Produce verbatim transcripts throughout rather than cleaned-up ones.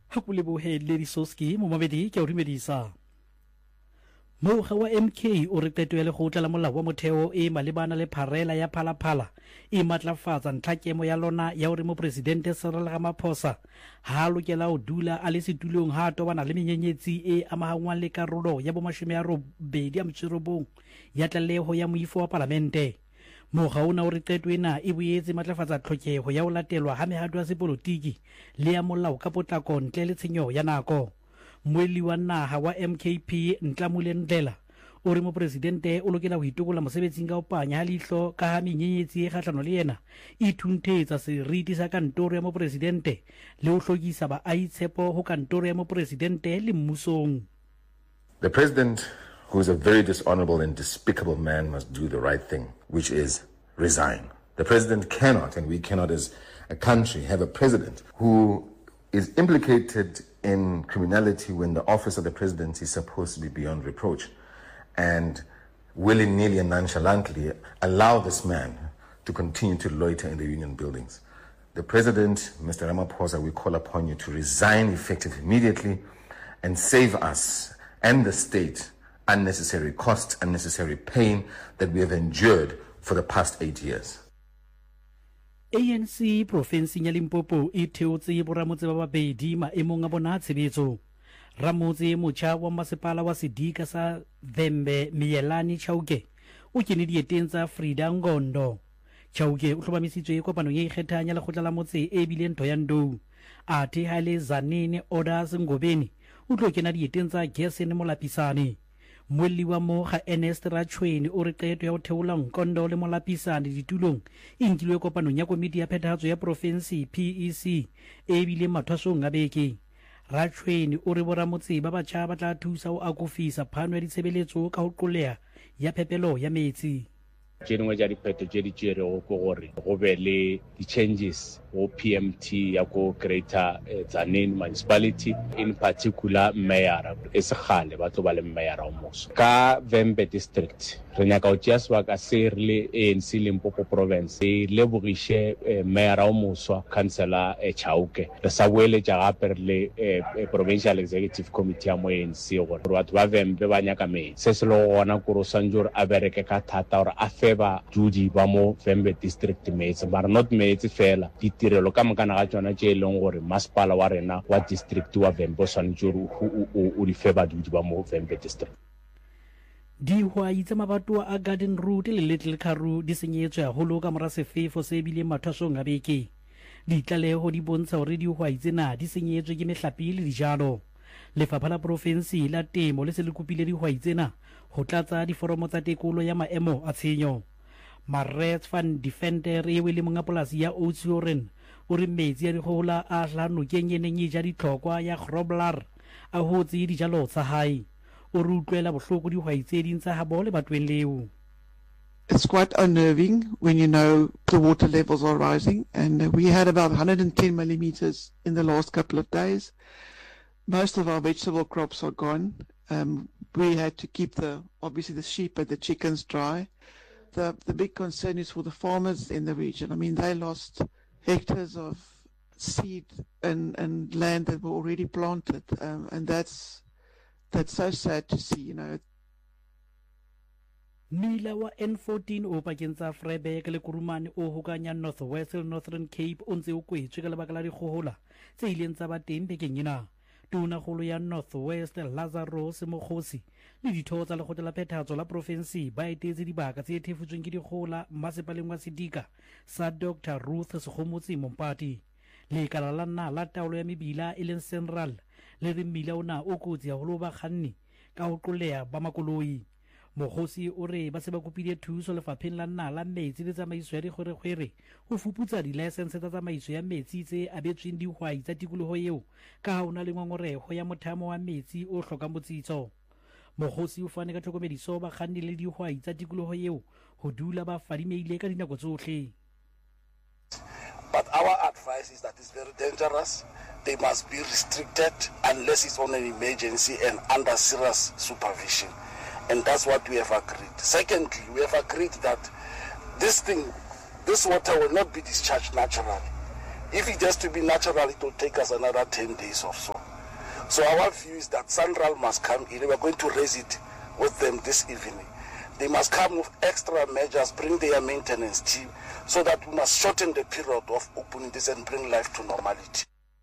ha kule bohe Lady Soski mo mabedi ke o dumedisa. Moga wa M K o re qeto ya lekgotla la molao wa motheo e malebana le pharela ya phalaphala e matlafatsa ntlhakemo ya lona ya hore mo presidente Cyril Ramaphosa ha lokela ho dula a le setulong ha tobana le menyenyetsi e amahangwang le karolo ya bomashome ya robedi a motshirobong ya tlaleho ya moifo wa parlamente. Moga ona o re qeto ena e boetse matlafatsa tlhokeho ya ho latelwa ha mehato ya sepolotiki le ya molao ka potlako ntle le tshenyo ya nako. Mweli wa naha wa M K P Ntlamule Ndlela o re mo presidente o lokela ho itokola mosebetsing ka ho panya ha leihlo ka ha menyenyetsi e kgahlano le yena e thunthetsa seriti sa kantoro ya mo presidente le ho hlokisa baaitshepo ho kantoro ya mo presidente le mmusong. The president, who is a very dishonorable and despicable man, must do the right thing, which is resign. The president cannot, and we cannot as a country, have a president who is implicated in criminality when the office of the presidency is supposed to be beyond reproach, and willy-nilly and nonchalantly allow this man to continue to loiter in the union buildings. The president, Mister Ramaphosa, we call upon you to resign effectively immediately and save us and the state unnecessary costs, unnecessary pain that we have endured for the past eight years. A N C province ya Limpopo e theotse boramotse ba babedi maemong a bona tshebetso. Ramotse motjha wa masepala wa sedika sa Vhembe Miyelani Chauke o kene dieteng tsa Frida Ngondo. Chauke o hlobamisitswe kopano ya ikgethang ya lekgotla la motse e bile ntho ya ndou. Athe ha le Zanini Orders Ngobeni o tlo kena dieteng tsa Gerson Molapisane. Mweli wa moga Ernest Rachweni o re qeto ya ho theola Nkondo le Molapisane ditulong e nkilwe kopanong ya komiti ya phethahatso ya province P E C e bile mathwasong a beke. Rachweni o re boramotse ba batjha ba tla thusa ho akofisa phano ya ditshebeletso ka ho qoleha ya phepelo ya metsi. Dingwe ja dipheto tse di tšerego go gore go be le di-changes go P M T ya go Greater Tzaneen Municipality, in particular mayor e segale ba tlo ba le mayor o moso ka Vhembe district. Re nyaka o tšea sebaka se re le A N C Limpopo province e lebogiše mayor o moswa councillor Chauke. Re sa boeletša gape re le provincial executive committee ya mo A N C gore batho ba Vhembe ba nyaka metsi. Se se le gona kore o swantse gore a bereke ka thata gore a fe ba judi ba mo Vhembe district metsi, but not metsi fela ditirelo ka mokana ga tsona tše e leng gore masepala wa rena wa district wa Vhembe o swanetše gore o di fe ba judi ba mo Vhembe district. Dihwai tsa mabatowa a Garden Route le Little Karoo di senyetswe haholo ka mora sefefo se bile mathwasong a beke. Ditlaleho di bontsha hore dihwai tsena di senyetswe ke mehlape le dijalo. Lefapha la province la temo le se le kopile dihwai tsena ho tlatsa diforomo tsa tekolo ya maemo a tshenyo. Marets van Defender e wele monga polasi ya Oudtshoorn o re metsi ya dikgohola a hlano kenyeneng e ja ditlhokwa ya Grobler a hotse dijalo tsa hae. O re utlwela bohloko dihwai tse ding tsa habo le batweng leo. It's quite unnerving when you know the water levels are rising, and we had about one hundred ten millimeters in the last couple of days. Most of our vegetable crops are gone. Um, we had to keep the obviously the sheep and the chickens dry. The the big concern is for the farmers in the region. I mean, they lost hectares of seed and, and land that were already planted, um, and that's that's so sad to see, you know. Mila wa N fourteen o pakeng tsa Vryburg le Kurumane o hokanya North West le Northern Cape o ntse o kwetswe ka lebaka la dikgohola tse ileng tsa ba teng bekeng ena. Tonakgolo ya North West Lazarus Mokgosi le ditho tsa lekgotla la phethahatso la province ba etetse dibaka tse thefutsweng ke dikgohola masepaleng wa Sedika sa Doctor Ruth Sekgomotsi Mompati. Lekala la nna la taolo ya mebila e leng Central le re mmila ona o kotsi haholo ba kganni ka ho qoleha ba makoloi. Mokgosi o re ba se ba kopile thuso lefapheng la nna la metsi le tsamaiso ya dikgwerekgwere ho fuputsa di-license tsa tsamaiso ya metsi tse abetsweng dihwai tsa tikoloho eo ka ha ona le ngongoreho ya mothamo wa metsi o hlokang botsitso. Mokgosi o fane ka tlhokomediso bakganni le dihwai tsa tikoloho eo ho dula ba fadimeile ka dinako tsohle. But our advice is that it's very dangerous. They must be restricted unless it's on an emergency and under serious supervision. And that's what we have agreed. Secondly, we have agreed that this thing, this water will not be discharged naturally. If it has to be natural, it will take us another ten days or so. So our view is that Central must come in. We are going to raise it with them this evening. They must come with extra measures, bring their maintenance team, so that we must shorten the period of opening this and bring life to normality.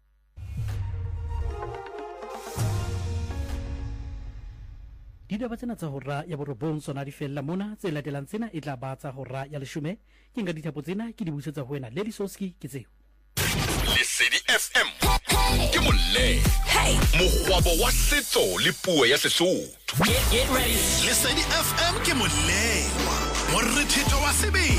Ditaba tsena tsa hora ya borobong sona di fella mona tse latelang tsena e tla ba tsa hora ya lesome ke nka dithapo tsena ke di busetsa ho wena Lady Soski ke tseo Lesedi F M ke molle mogwabo wa setso le puo ya Sesotho get ready Lesedi F M ke mollewa morithito wa sebele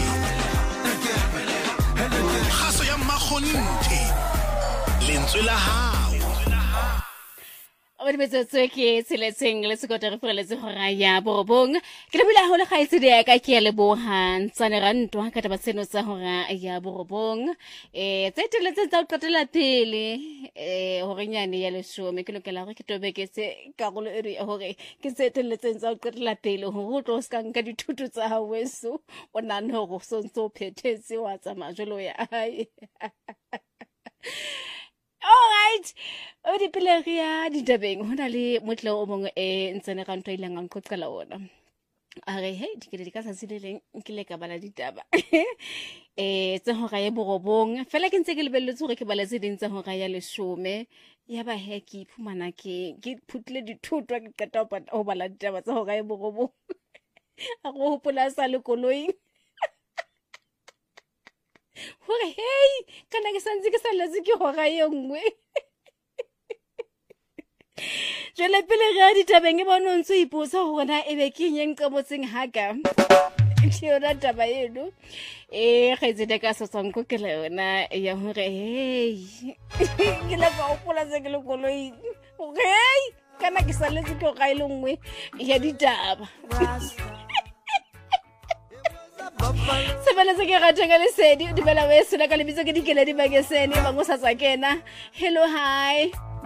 khaso ya makhonte lentswe la hao o di betsetswe ke tseletseng le sekota re freletse hora ya borobong ke le bula hole ga itse dia ka ke le bohan tsane rantwa ka taba seno tsa hora ya borobong eh tseteletse tsa o qetela pele eh hore nyane ya lesome ke lokela gore ke tobeketse ka go le ri hore ke tseteletse tsa o qetela pele ho go tlo ska nka dithuto tsa haweso o nane go sontso phethetse wa tsa majolo ya ai All right. O di peleria di dabeng hona le motle o mongwe e ntsene ga ntwa ilang ang qoqela ona. Are hey dikele di ka sa sileleng nkile ka bala ditaba. Eh tse hora ya borobong fela ke ntse ke lebelletse hore ke bala tse ding tse hora ya lesome ya ba he ke iphumana ke ke phutle dithutwa ke qeta ho bala ditaba tse hora ya borobong. A go hopola sa le koloing. Hore hey kana ke santse ke sa letse ke hora e nngwe jele pele ga ditabeng e bona ntse ipotsa hore na ebe ke nyeng ka motseng haka tshira taba yeno e gaitsete ka sosonko ke le yona ya hore hey ke la ba opola se ke le koloi hey kana ke sa letse ke hora e nngwe ya ditaba Sebele se ke ratanga Lesedi di bela we sona ka lebitso ke dikele di bagesene ba mo sa tsakena hello hi